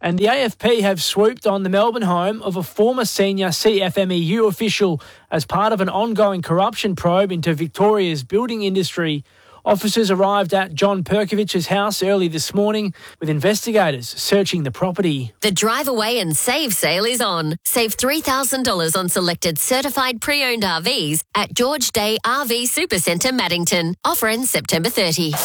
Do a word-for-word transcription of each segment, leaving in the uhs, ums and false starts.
And the A F P have swooped on the Melbourne home of a former senior C F M E U official as part of an ongoing corruption probe into Victoria's building industry. Officers arrived at John Perkovich's house early this morning with investigators searching the property. The Drive Away and Save sale is on. Save three thousand dollars on selected certified pre-owned R Vs at George Day R V Supercentre Maddington. Offer ends September thirtieth.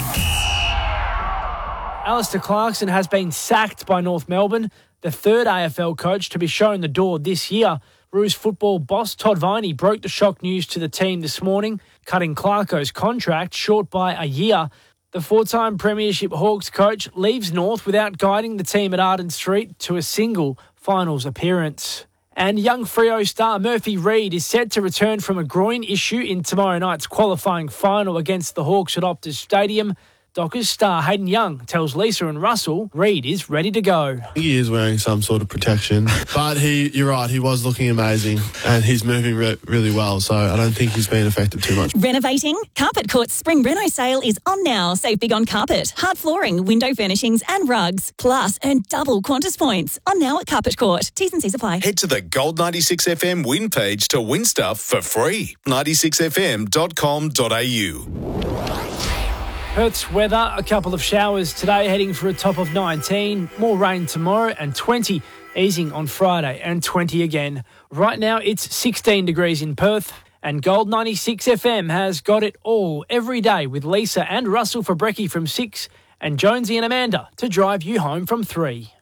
Alistair Clarkson has been sacked by North Melbourne, the third A F L coach to be shown the door this year. Roos football boss Todd Viney broke the shock news to the team this morning, cutting Clarko's contract short by a year. The four-time Premiership Hawks coach leaves North without guiding the team at Arden Street to a single finals appearance. And young Freo star Murphy Reid is set to return from a groin issue in tomorrow night's qualifying final against the Hawks at Optus Stadium. Dockers star Hayden Young tells Lisa and Russell Reid is ready to go. He is wearing some sort of protection, but he, you're right, he was looking amazing and he's moving re- really well, so I don't think he's been affected too much. Renovating? Carpet Court's Spring Reno sale is on now. Save big on carpet, hard flooring, window furnishings and rugs. Plus, earn double Qantas points. On now at Carpet Court. T's and C's apply. Head to the Gold ninety-six F M win page to win stuff for free. ninety-six f m dot com dot a u. Perth's weather, a couple of showers today, heading for a top of nineteen. More rain tomorrow and twenty, easing on Friday and twenty again. Right now it's sixteen degrees in Perth, and Gold ninety-six F M has got it all every day with Lisa and Russell for brekkie from six and Jonesy and Amanda to drive you home from three.